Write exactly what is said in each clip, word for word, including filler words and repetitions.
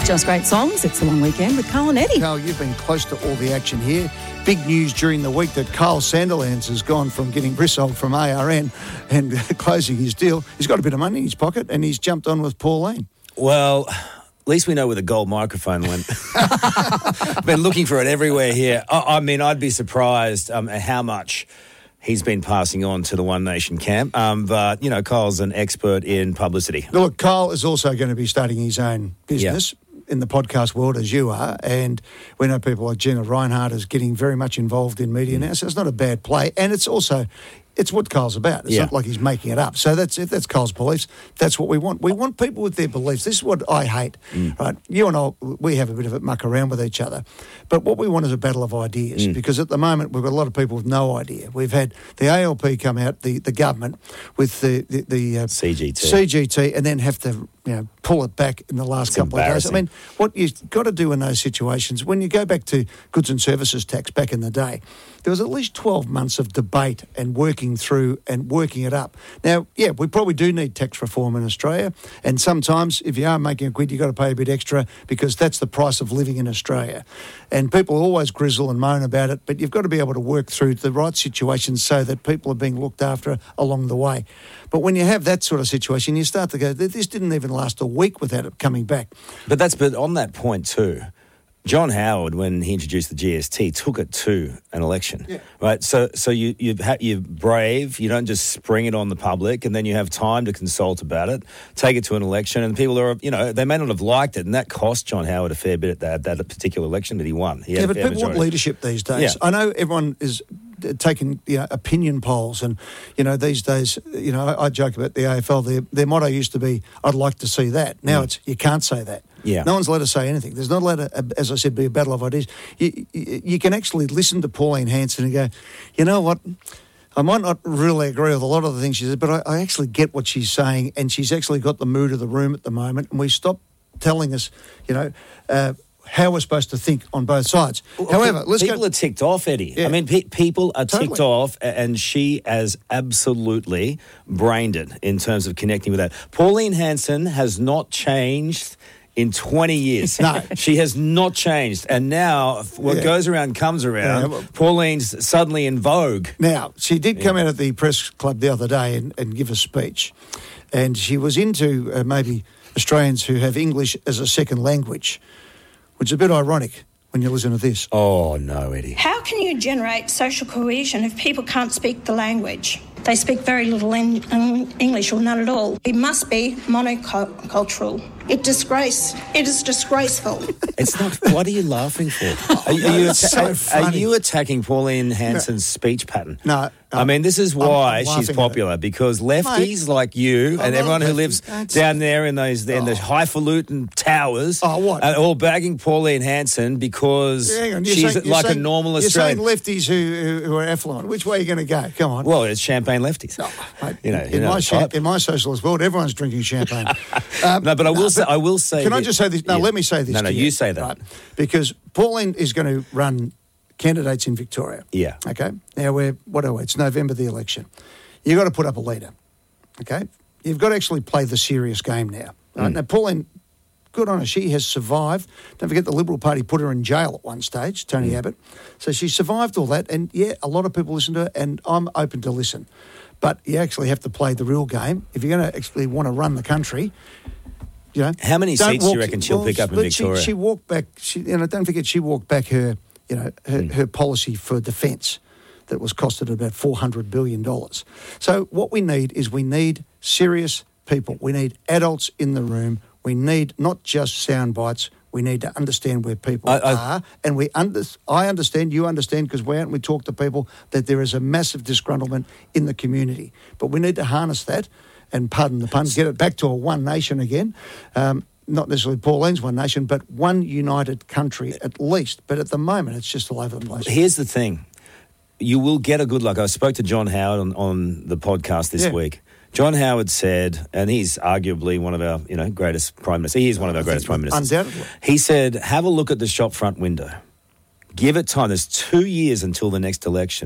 Just great songs. It's a long weekend with Carl and Eddie. Carl, you've been close to all the action here. Big news during the week that Carl Sandilands has gone from getting Brissot from A R N and closing his deal. He's got a bit of money in his pocket and he's jumped on with Pauline. Well, at least we know where the gold microphone went. Been looking for it everywhere here. I, I mean, I'd be surprised um, at how much he's been passing on to the One Nation camp. Um, but, you know, Kyle's an expert in publicity. Look, Kyle is also going to be starting his own business. Yeah. In the podcast world, as you are, and we know people like Gina Reinhardt is getting very much involved in media now, so it's not a bad play, and it's also, it's what Kyle's about. It's yeah. not like he's making it up. So that's if that's Kyle's beliefs, that's what we want. We want people with their beliefs. This is what I hate, mm. right? You and I, we have a bit of a muck around with each other, but what we want is a battle of ideas, mm. because at the moment we've got a lot of people with no idea. We've had the A L P come out, the, the government, with the, the, the uh, C G T. C G T, and then have to, you know, pull it back in the last it's couple of days. I mean, what you've got to do in those situations, when you go back to goods and services tax back in the day, there was at least twelve months of debate and working through and working it up. Now, yeah, we probably do need tax reform in Australia, and sometimes if you are making a quid, you've got to pay a bit extra because that's the price of living in Australia. And people always grizzle and moan about it, but you've got to be able to work through the right situations so that people are being looked after along the way. But when you have that sort of situation, you start to go, this didn't even last a week without it coming back. But that's but on that point too, John Howard, when he introduced the G S T, took it to an election, yeah. right? So, so you you ha- you're brave. You don't just spring it on the public, and then you have time to consult about it, take it to an election, and people are, you know, they may not have liked it, and that cost John Howard a fair bit at that that particular election, but he won. He yeah, but people majority. want leadership these days. Yeah. I know everyone is taking, you know, opinion polls, and you know these days, you know, I, I joke about the A F L. Their, their motto used to be, "I'd like to see that." Now mm. it's you can't say that. Yeah. No one's allowed to say anything. There's not allowed to, as I said, be a battle of ideas. You, you, you can actually listen to Pauline Hanson and go, you know what, I might not really agree with a lot of the things she says, but I, I actually get what she's saying, and she's actually got the mood of the room at the moment, and we stop telling us, you know, uh, how we're supposed to think on both sides. Well, However, let's people go... are ticked off, Eddie. Yeah. I mean, pe- people are totally. ticked off, and she has absolutely brained it in terms of connecting with that. Pauline Hanson has not changed in twenty years. No. She has not changed. And now what yeah. goes around comes around. Yeah, well, Pauline's suddenly in vogue. Now, she did come yeah. out at the press club the other day and, and give a speech. And she was into uh, maybe Australians who have English as a second language, which is a bit ironic when you listen to this. Oh, no, Eddie. How can you generate social cohesion if people can't speak the language? They speak very little in, in English or none at all. It must be monocultural. It disgrace. It is disgraceful. It's not. What are you laughing for? Are, are, you, atta- so are you attacking Pauline Hanson's no. speech pattern? No. no. I mean, this is why I'm, I'm she's popular, because lefties Mate, like you and everyone who lives down there in those in oh. the highfalutin towers oh, what? are all bagging Pauline Hanson because yeah, she's saying, like saying, a normal Australian. You're saying lefties who, who, who are affluent. Which way are you going to go? Come on. Well, it's champagne lefties. Oh, mate, you know, in, you know my cha- in my socialist world, everyone's drinking champagne. um, no, but I will no, say. I will say. Can that, I just say this? No, yeah. let me say this. No, no, to you, you say that. Right? Because Pauline is going to run candidates in Victoria. Yeah. Okay. Now we're what are we? It's November the election. You've got to put up a leader. Okay. You've got to actually play the serious game now. Right? Mm. Now Pauline, good on her. She has survived. Don't forget the Liberal Party put her in jail at one stage, Tony mm. Abbott. So she survived all that, and yeah, a lot of people listen to her, and I'm open to listen. But you actually have to play the real game if you're going to actually want to run the country. You know, how many seats walk, do you reckon she'll well, pick up in Victoria? She, she walked back. She, you know, don't forget she walked back her. You know, her, mm. her policy for defence that was costed about four hundred billion dollars. So what we need is we need serious people. We need adults in the room. We need not just sound bites. We need to understand where people I, I, are. And we under, I understand, you understand, because we out and we talk to people, that there is a massive disgruntlement in the community. But we need to harness that and, pardon the pun, get it back to a one nation again. Um, Not necessarily Pauline's one nation, but one united country at least. But at the moment, it's just all over the place. Here's the thing. You will get a good look. I spoke to John Howard on, on the podcast this yeah. week. John Howard said, and he's arguably one of our, you know, greatest prime ministers. He is one of our I greatest prime ministers. Undoubtedly. He said, have a look at the shop front window. Give it time. There's two years until the next election.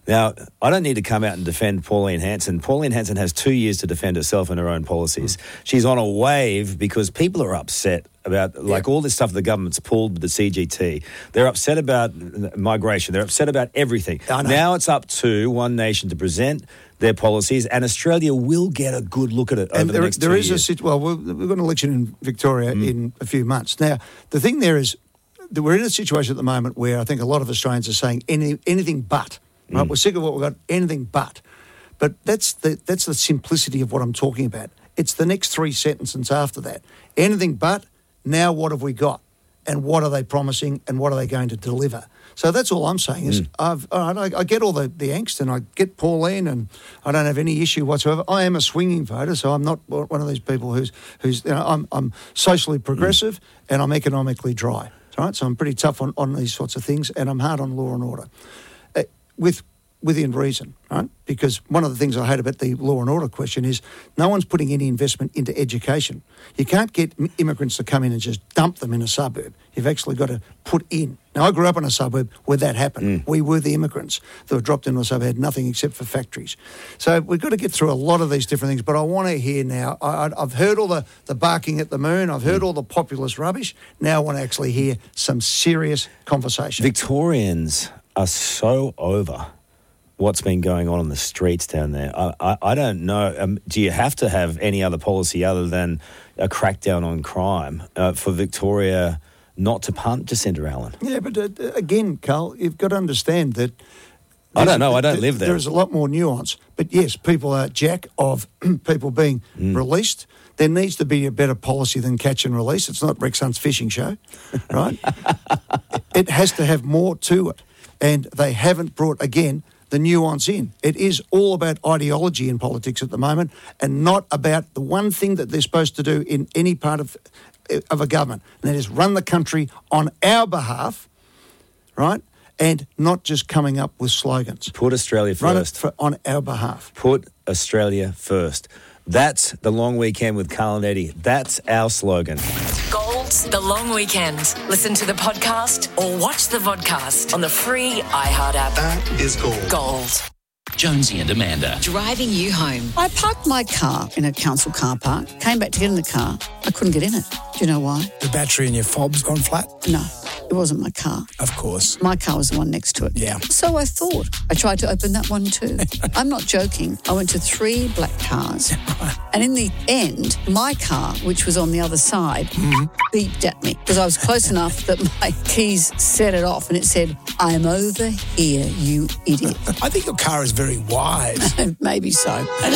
Now, I don't need to come out and defend Pauline Hanson. Pauline Hanson has two years to defend herself and her own policies. Mm. She's on a wave because people are upset about, like, yeah. all this stuff the government's pulled with the C G T. They're upset about migration. They're upset about everything. Now it's up to One Nation to present their policies, and Australia will get a good look at it and over there, the next there two is years. A, well, we've got an election in Victoria mm. in a few months. Now, the thing there is that we're in a situation at the moment where I think a lot of Australians are saying any, anything but. Right? Mm. We're sick of what we've got, anything but. But that's the that's the simplicity of what I'm talking about. It's the next three sentences after that. Anything but, now what have we got? And what are they promising and what are they going to deliver? So that's all I'm saying is mm. I've, all right, I, I get all the, the angst and I get Pauline and I don't have any issue whatsoever. I am a swinging voter, so I'm not one of these people who's, who's you know, I'm, I'm socially progressive mm. and I'm economically dry. Right? So I'm pretty tough on, on these sorts of things and I'm hard on law and order. Uh, with within reason, right? Because one of the things I hate about the law and order question is no one's putting any investment into education. You can't get immigrants to come in and just dump them in a suburb. You've actually got to put in. Now, I grew up in a suburb where that happened. Mm. We were the immigrants that were dropped into a suburb, had nothing except for factories. So we've got to get through a lot of these different things, but I want to hear now, I, I've heard all the, the barking at the moon, I've heard mm. all the populist rubbish, now I want to actually hear some serious conversation. Victorians are so over what's been going on in the streets down there. I, I, I don't know. Um, do you have to have any other policy other than a crackdown on crime uh, for Victoria not to punt Jacinda Allen? Yeah, but uh, again, Carl, you've got to understand that... I don't know. I don't live there. There's a lot more nuance. But yes, people are jack of people being mm. released. There needs to be a better policy than catch and release. It's not Rex Hunt's fishing show, right? It has to have more to it. And they haven't brought, again, the nuance in. It is all about ideology in politics at the moment and not about the one thing that they're supposed to do in any part of of a government, and that is run the country on our behalf, right, and not just coming up with slogans. Put Australia first. Run it for, on our behalf. Put Australia first. That's the long weekend with Carl and Eddie. That's our slogan. Gold's The Long Weekend. Listen to the podcast or watch the vodcast on the free iHeart app. That is Gold. Gold. Jonesy and Amanda. Driving you home. I parked my car in a council car park, came back to get in the car. I couldn't get in it. Do you know why? The battery in your fob's gone flat? No, it wasn't my car. Of course. My car was the one next to it. Yeah. So I thought. I tried to open that one too. I'm not joking. I went to three black cars. And in the end, my car, which was on the other side, mm-hmm. beeped at me because I was close enough that my keys set it off and it said, I'm over here, you idiot. I think your car is very wise. Maybe so.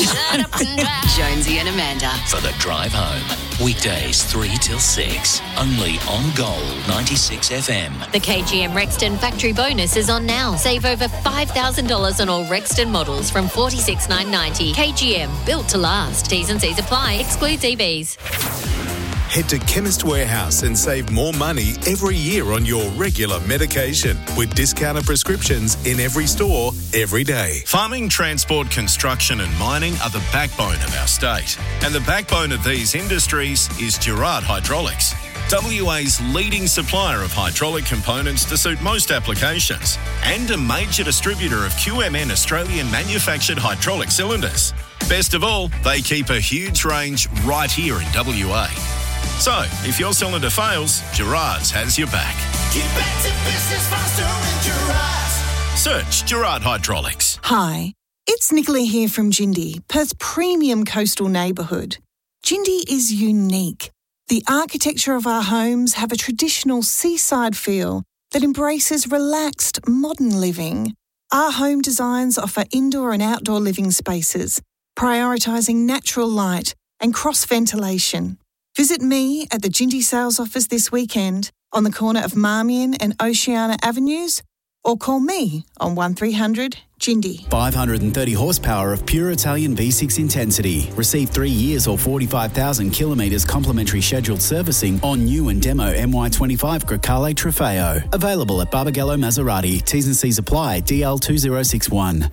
Jonesy and Amanda. For the drive home. Weekdays three till six. Only on Gold ninety-six F M. The K G M Rexton factory bonus is on now. Save over five thousand dollars on all Rexton models from forty-six thousand nine hundred ninety dollars. K G M, built to last. T's and C's apply. Excludes E Bs. Head to Chemist Warehouse and save more money every year on your regular medication with discounted prescriptions in every store, every day. Farming, transport, construction and mining are the backbone of our state. And the backbone of these industries is Gerard Hydraulics, W A's leading supplier of hydraulic components to suit most applications and a major distributor of Q M N Australian manufactured hydraulic cylinders. Best of all, they keep a huge range right here in W A. So, if your cylinder fails, Gerard's has your back. Get back to business faster with Gerard's. Search Gerard Hydraulics. Hi, it's Nicola here from Jindy, Perth's premium coastal neighbourhood. Jindy is unique. The architecture of our homes have a traditional seaside feel that embraces relaxed, modern living. Our home designs offer indoor and outdoor living spaces, prioritising natural light and cross-ventilation. Visit me at the Jindy sales office this weekend on the corner of Marmion and Oceana Avenues, or call me on one three hundred Jindy. five hundred thirty horsepower of pure Italian V six intensity. Receive three years or forty-five thousand kilometres complimentary scheduled servicing on new and demo M Y twenty-five Grecale Trofeo. Available at Barbagallo Maserati. T's and C's apply. D L two zero six one.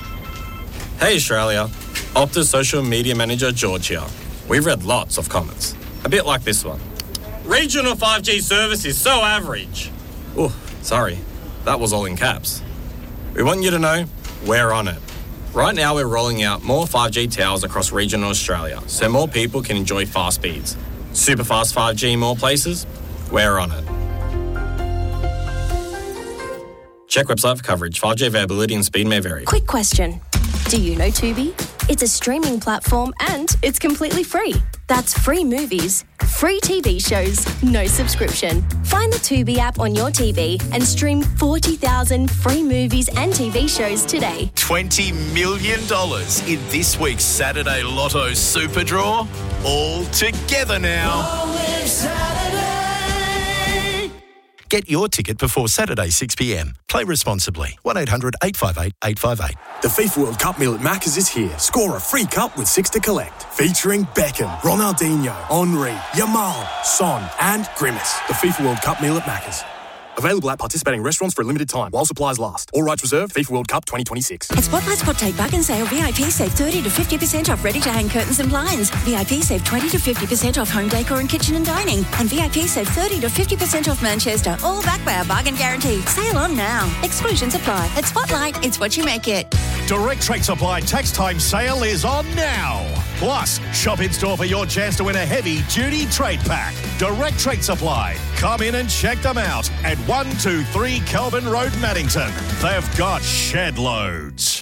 Hey Australia, Optus social media manager George here. We've read lots of comments. A bit like this one. Regional five G service is so average. Oh, sorry. That was all in caps. We want you to know we're on it. Right now, we're rolling out more five G towers across regional Australia so more people can enjoy fast speeds. Super fast five G in more places? We're on it. Check website for coverage. five G availability and speed may vary. Quick question. Do you know Tubi? It's a streaming platform and it's completely free. That's free movies, free T V shows, no subscription. Find the Tubi app on your T V and stream forty thousand free movies and T V shows today. twenty million dollars in this week's Saturday Lotto Super Draw. All together now. Get your ticket before Saturday six p m. Play responsibly. one eight hundred eight five eight eight five eight. The FIFA World Cup meal at Macca's is here. Score a free cup with six to collect. Featuring Beckham, Ronaldinho, Henry, Yamal, Son and Grimace. The FIFA World Cup meal at Macca's. Available at participating restaurants for a limited time while supplies last. All rights reserved. FIFA World Cup twenty twenty-six. At Spotlight's Hot Take Bargain Sale, V I P save thirty to fifty percent off ready-to-hang curtains and blinds. V I P save twenty to fifty percent off home decor and kitchen and dining. And V I P save thirty to fifty percent off Manchester, all backed by our bargain guarantee. Sale on now. Exclusions apply. At Spotlight, it's what you make it. Direct Trade Supply Tax Time Sale is on now. Plus, shop in store for your chance to win a heavy-duty trade pack. Direct Trade Supply. Come in and check them out at one two three Kelvin Road, Maddington. They've got shed loads.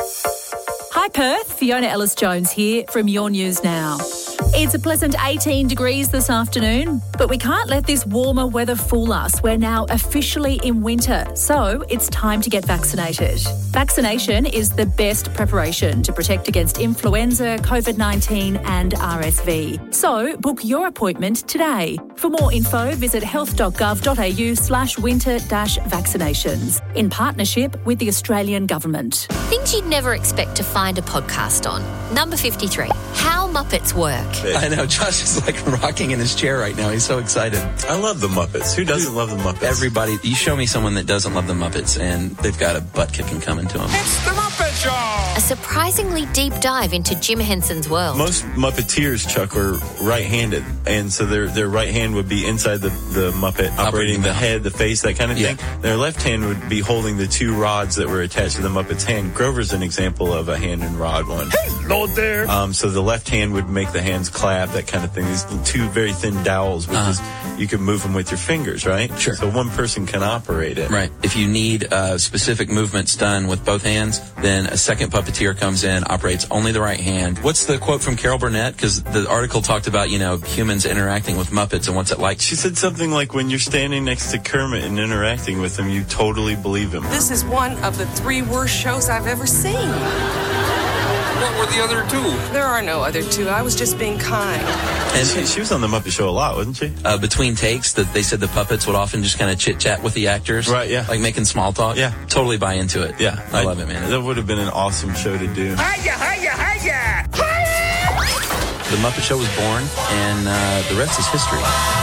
Hi Perth, Fiona Ellis-Jones here from Your News Now. It's a pleasant eighteen degrees this afternoon, but we can't let this warmer weather fool us. We're now officially in winter, so it's time to get vaccinated. Vaccination is the best preparation to protect against influenza, COVID nineteen and R S V. So book your appointment today. For more info, visit health.gov.au slash winter dash vaccinations in partnership with the Australian Government. Things you'd never expect to find a podcast on. Number fifty-three, How Muppets Work. I know, Josh is like rocking in his chair right now. He's so excited. I love the Muppets. Who doesn't love the Muppets? Everybody. You show me someone that doesn't love the Muppets, and they've got a butt kicking coming to them. It's the Muppet Show! A surprisingly deep dive into Jim Henson's world. Most Muppeteers, Chuck, are right-handed, and so their their right hand would be inside the, the Muppet, operating, operating the head, the face, that kind of yeah. thing. Their left hand would be holding the two rods that were attached to the Muppet's hand. Grover's an example of a hand and rod one. Hey, Lord there! Um, so the left hand would make the hands clap, that kind of thing. These two very thin dowels, which uh-huh. is, you can move them with your fingers, right? Sure. So one person can operate it. Right. If you need uh, specific movements done with both hands, then a second puppeteer comes in, operates only the right hand. What's the quote from Carol Burnett? Because the article talked about, you know, humans interacting with Muppets and what's it like. She said something like, when you're standing next to Kermit and interacting with him, you totally believe him. This is one of the three worst shows I've ever seen. What were the other two? There are no other two. I was just being kind. And she, she was on the Muppet Show a lot, wasn't she? Uh, between takes, that they said the puppets would often just kind of chit-chat with the actors. Right, yeah. Like making small talk. Yeah. Totally buy into it. Yeah. I, I love it, man. That would have been an awesome show to do. Hiya, hiya, hiya! Hiya! The Muppet Show was born, and uh, the rest is history.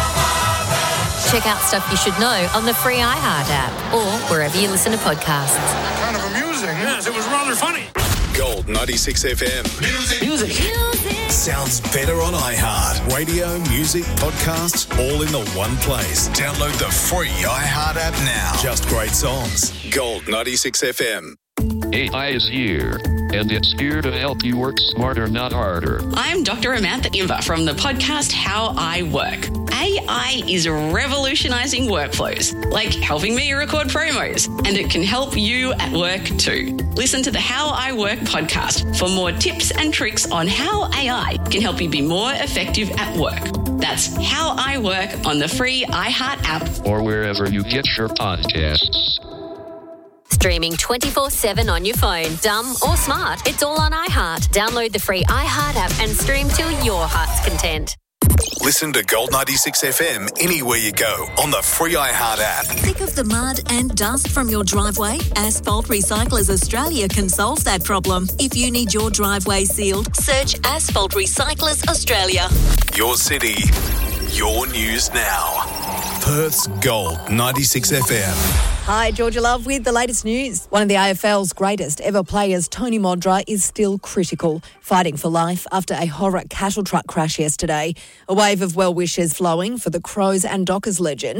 Check out stuff you should know on the free iHeart app or wherever you listen to podcasts. Kind of amusing. Yes, it was rather funny. Gold ninety-six F M. Music. Music. Music. Sounds better on iHeart. Radio, music, podcasts, all in the one place. Download the free iHeart app now. Just great songs. Gold ninety-six F M. A I is here, and it's here to help you work smarter, not harder. I'm Doctor Amantha Imber from the podcast How I Work. A I is revolutionising workflows, like helping me record promos, and it can help you at work too. Listen to the How I Work podcast for more tips and tricks on how A I can help you be more effective at work. That's How I Work on the free iHeart app. Or wherever you get your podcasts. Streaming twenty-four seven on your phone, dumb or smart, it's all on iHeart. Download the free iHeart app and stream to your heart's content. Listen to Gold ninety-six F M anywhere you go on the free iHeart app. Sick of the mud and dust from your driveway? Asphalt Recyclers Australia can solve that problem. If you need your driveway sealed, search Asphalt Recyclers Australia. Your city, your news now. Perth's Gold ninety-six F M. Hi, Georgia Love with the latest news. One of the A F L's greatest ever players, Tony Modra, is still critical, fighting for life after a horror cattle truck crash yesterday. A wave of well wishes flowing for the Crows and Dockers legend.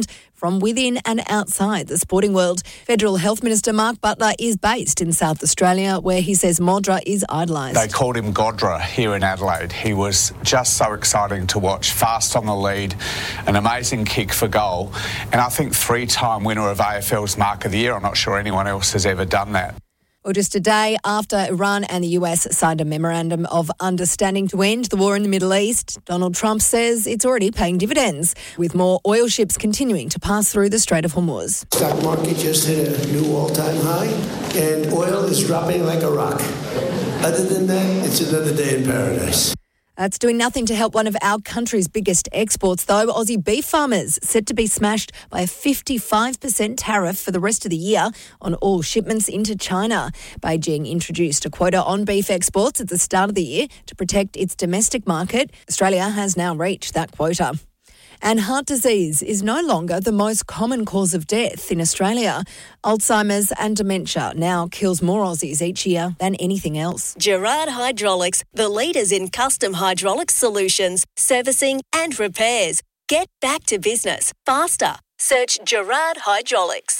from within and outside the sporting world. Federal Health Minister Mark Butler is based in South Australia, where he says Modra is idolised. They called him Godra here in Adelaide. He was just so exciting to watch, fast on the lead, an amazing kick for goal, and I think three-time winner of A F L's Mark of the Year. I'm not sure anyone else has ever done that. Well, just a day after Iran and the U S signed a memorandum of understanding to end the war in the Middle East, Donald Trump says it's already paying dividends, with more oil ships continuing to pass through the Strait of Hormuz. Stock market just hit a new all-time high, and oil is dropping like a rock. Other than that, it's another day in paradise. That's doing nothing to help one of our country's biggest exports, though. Aussie beef farmers set to be smashed by a fifty-five percent tariff for the rest of the year on all shipments into China. Beijing introduced a quota on beef exports at the start of the year to protect its domestic market. Australia has now reached that quota. And heart disease is no longer the most common cause of death in Australia. Alzheimer's and dementia now kills more Aussies each year than anything else. Gerard Hydraulics, the leaders in custom hydraulic solutions, servicing and repairs. Get back to business faster. Search Gerard Hydraulics.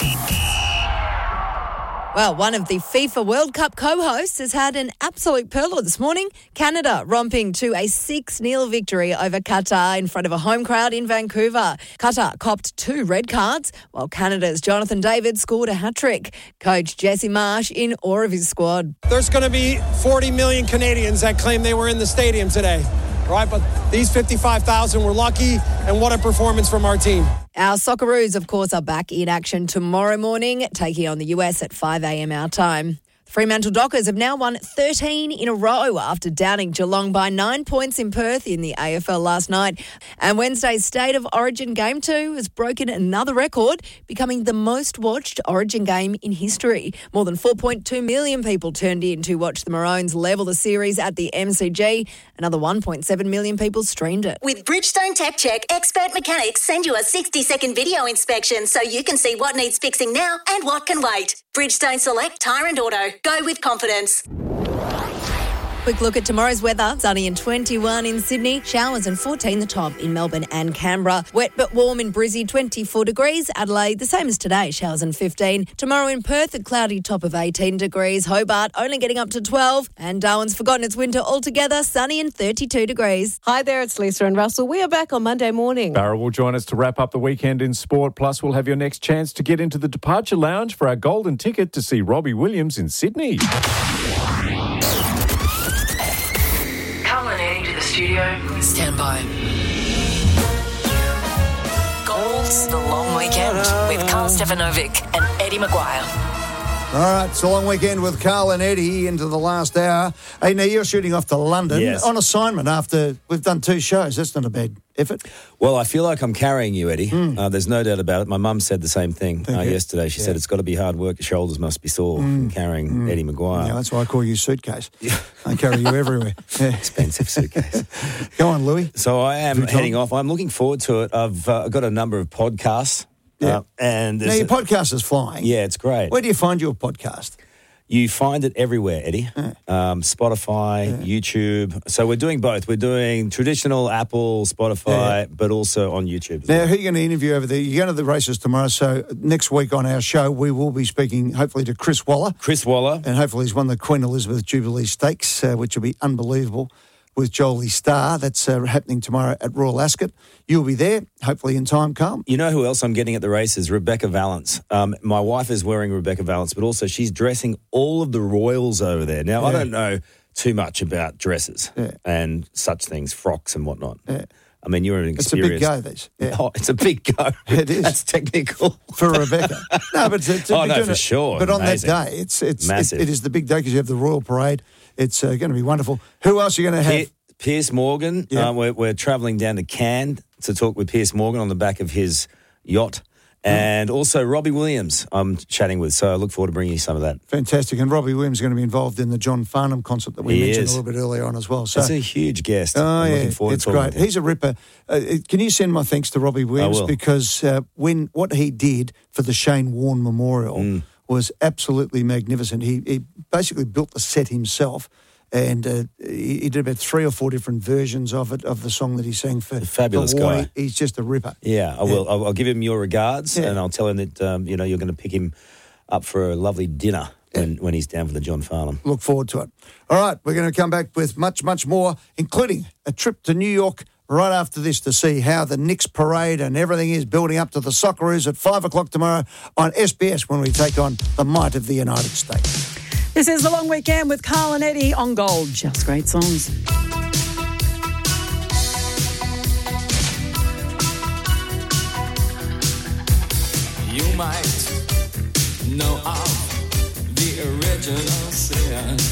Well, one of the FIFA World Cup co-hosts has had an absolute pearler this morning. Canada romping to a six nil victory over Qatar in front of a home crowd in Vancouver. Qatar copped two red cards, while Canada's Jonathan David scored a hat-trick. Coach Jesse Marsh in awe of his squad. There's going to be forty million Canadians that claim they were in the stadium today, right? But these fifty-five thousand were lucky, and what a performance from our team. Our Socceroos, of course, are back in action tomorrow morning, taking on the U S at five a.m. our time. The Fremantle Dockers have now won thirteen in a row after downing Geelong by nine points in Perth in the A F L last night. And Wednesday's State of Origin Game two has broken another record, becoming the most watched Origin game in history. More than four point two million people turned in to watch the Maroons level the series at the M C G. Another one point seven million people streamed it. With Bridgestone Tech Check, expert mechanics send you a sixty-second video inspection so you can see what needs fixing now and what can wait. Bridgestone Select Tyre and Auto. Go with confidence. Quick look at tomorrow's weather. Sunny and twenty-one in Sydney. Showers and fourteen the top in Melbourne and Canberra. Wet but warm in Brizzy, twenty-four degrees. Adelaide, the same as today, showers and fifteen. Tomorrow in Perth, a cloudy top of eighteen degrees. Hobart only getting up to twelve. And Darwin's forgotten its winter altogether. Sunny and thirty-two degrees. Hi there, it's Lisa and Russell. We are back on Monday morning. Barra will join us to wrap up the weekend in sport. Plus, we'll have your next chance to get into the departure lounge for our golden ticket to see Robbie Williams in Sydney. Studio, stand by. Goals, the long weekend with Carl Stefanovic and Eddie Maguire. All right, it's a long weekend with Carl and Eddie into the last hour. Hey, now you're shooting off to London yes. on assignment after we've done two shows. That's not a bad effort. Well, I feel like I'm carrying you, Eddie. Mm. Uh, there's no doubt about it. My mum said the same thing uh, yesterday. She yeah. said it's got to be hard work. Your shoulders must be sore mm. from carrying mm. Eddie Maguire. Yeah, that's why I call you suitcase. I carry you everywhere. Yeah. Expensive suitcase. Go on, Louis. So I am heading off. I'm looking forward to it. I've uh, got a number of podcasts. Yeah. Uh, and now your podcast is flying. Yeah, it's great. Where do you find your podcast? You find it everywhere, Eddie. Yeah. Um, Spotify, yeah. YouTube. So we're doing both. We're doing traditional Apple, Spotify, yeah. but also on YouTube. Now, well. who are you going to interview over there? You're going to the races tomorrow. So next week on our show, we will be speaking hopefully to Chris Waller. Chris Waller. And hopefully he's won the Queen Elizabeth Jubilee Stakes, uh, which will be unbelievable, with Jolie Starr. That's uh, happening tomorrow at Royal Ascot. You'll be there, hopefully in time, Carl. You know who else I'm getting at the races? Rebecca Valance. Um, my wife is wearing Rebecca Valance, but also she's dressing all of the royals over there. Now, yeah. I don't know too much about dresses yeah. and such things, frocks and whatnot. Yeah. I mean, you're an experienced... It's a big go, this. Yeah. Oh, it's a big go. It is. That's technical. For Rebecca. No, but... To, to oh, no, for it, sure. But Amazing. on that day, it's it's Massive. It, it is the big day because you have the Royal Parade. It's uh, going to be wonderful. Who else are you going to have? Pier- Piers Morgan. Yeah. Um, we're we're travelling down to Cannes to talk with Piers Morgan on the back of his yacht. And also Robbie Williams I'm chatting with, so I look forward to bringing you some of that. Fantastic. And Robbie Williams is going to be involved in the John Farnham concert that we he mentioned is. a little bit earlier on as well. So That's a huge guest. Oh, I'm yeah, looking forward it's to great. He's a ripper. Uh, can you send my thanks to Robbie Williams? I will. Because uh, when what he did for the Shane Warne Memorial mm. was absolutely magnificent. He, he basically built the set himself. And uh, he, he did about three or four different versions of it, of the song that he sang for A fabulous for Warnie. guy. He's just a ripper. Yeah, I will. I'll, I'll give him your regards, Yeah. and I'll tell him that um, you know you're going to pick him up for a lovely dinner when, when he's down for the John Farnham. Look forward to it. All right, we're going to come back with much, much more, including a trip to New York right after this to see how the Knicks parade and everything is building up to the Socceroos at five o'clock tomorrow on S B S when we take on the might of the United States. This is The Long Weekend with Carl and Eddie on Gold. Just great songs. You might know of the original sin.